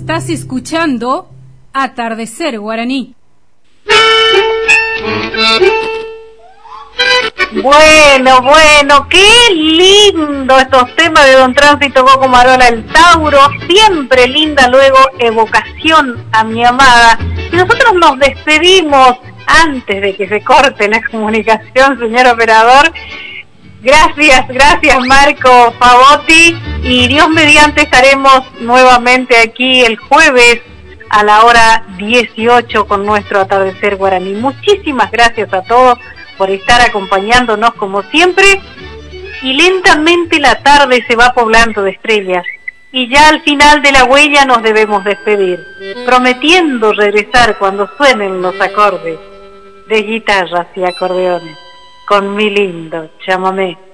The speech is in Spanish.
Estás escuchando Atardecer Guaraní. Bueno, qué lindo estos temas de Don Tránsito Coco Marola, el Tauro, siempre linda, luego evocación a mi amada. Y nosotros nos despedimos antes de que se corte la comunicación, señor operador. Gracias Marco Favotti, y Dios mediante estaremos nuevamente aquí el jueves a la hora 18 con nuestro Atardecer Guaraní. Muchísimas gracias a todos por estar acompañándonos como siempre, y lentamente la tarde se va poblando de estrellas, y ya al final de la huella nos debemos despedir, prometiendo regresar cuando suenen los acordes de guitarras y acordeones, con mi lindo chamamé.